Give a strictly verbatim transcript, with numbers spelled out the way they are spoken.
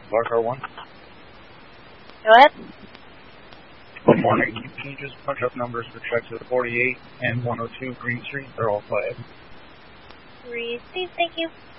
Clark R one. Go ahead. Good morning. Can you just punch up numbers for checks at forty-eight and one oh two Green Street? They're all flagged. Received, thank you.